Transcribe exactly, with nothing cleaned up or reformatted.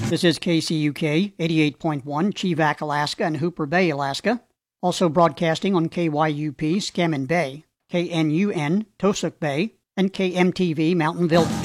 This is K C U K eighty-eight point one, Chevak, Alaska, and Hooper Bay, Alaska. Also broadcasting on K Y U P, Scammon Bay, K N U N, Tosuk Bay, and K M T V, Mountain Village.